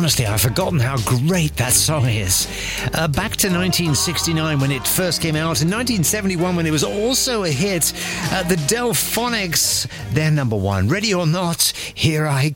Honestly, I've forgotten how great that song is. Back to 1969 when it first came out. In 1971 when it was also a hit. The Delphonics, they're number one. Ready or not, here I